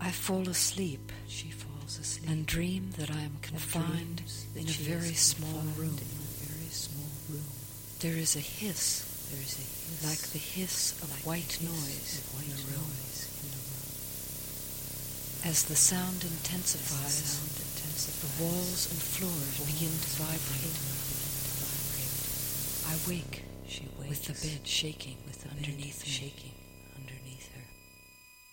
I fall asleep. She falls asleep And dream that I am confined in a very small room. There is a hiss, like the hiss of white noise in the room. As the sound intensifies, the walls and floors begin to vibrate. I wake with the bed shaking underneath me.